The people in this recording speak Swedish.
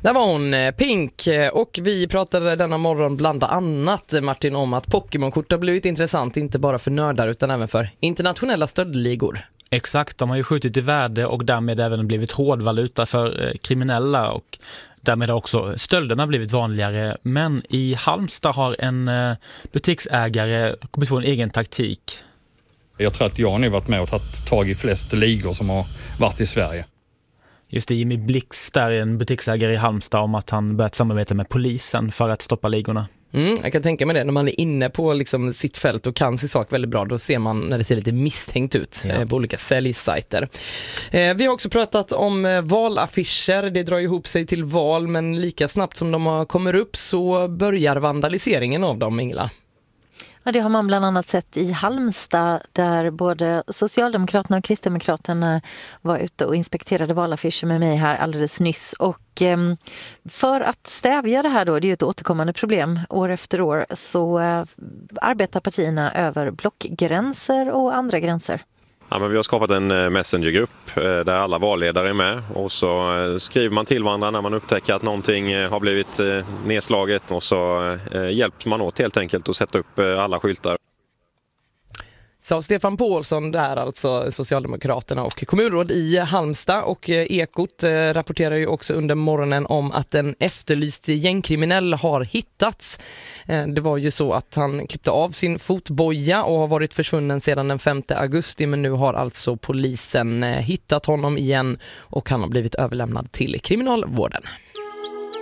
Där var hon, Pink, och vi pratade denna morgon bland annat, Martin, om att Pokémon-kort har blivit intressant inte bara för nördar utan även för internationella stöldligor. Exakt, de har ju skjutit i värde och därmed även blivit hårdvaluta för kriminella och därmed har också stölderna blivit vanligare. Men i Halmstad har en butiksägare kommit på en egen taktik. Jag tror att jag har nu varit med och tagit tag i flest ligor som har varit i Sverige. Just det, Jimmy Blix där är en butiksägare i Halmstad om att han börjat samarbeta med polisen för att stoppa ligorna. Jag kan tänka mig det, när man är inne på liksom sitt fält och kan sin sak väldigt bra, då ser man när det ser lite misstänkt ut på olika säljsajter. Vi har också pratat om valaffischer, det drar ihop sig till val, men lika snabbt som de kommer upp så börjar vandaliseringen av dem, Ingela. Ja, det har man bland annat sett i Halmstad där både Socialdemokraterna och Kristdemokraterna var ute och inspekterade valaffischer med mig här alldeles nyss. Och för att stävja det här då, det är ju ett återkommande problem år efter år, så arbetar partierna över blockgränser och andra gränser. Ja, men vi har skapat en messengergrupp där alla valledare är med och så skriver man till varandra när man upptäcker att någonting har blivit nedslaget och så hjälps man åt helt enkelt att sätta upp alla skyltar. Så Stefan Paulsson där, alltså Socialdemokraterna och kommunråd i Halmstad, och Ekot rapporterar ju också under morgonen om att en efterlyst gängkriminell har hittats. Det var ju så att han klippte av sin fotboja och har varit försvunnen sedan den 5 augusti, men nu har alltså polisen hittat honom igen och han har blivit överlämnad till kriminalvården.